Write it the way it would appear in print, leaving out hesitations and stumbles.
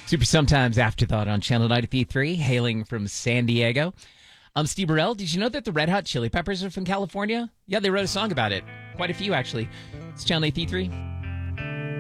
Super Sometimes Afterthought on Channel 93, hailing from San Diego. I'm Steve Burrell. Did you know that the Red Hot Chili Peppers are from California? Yeah, they wrote a song about it. Quite a few, actually. It's Channel 93.